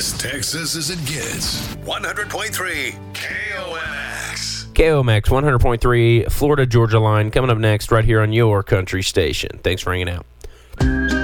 As Texas as it gets. 100.3 KOMX. KOMX 100.3 Florida Georgia line coming up next right here on your country station. Thanks for hanging out.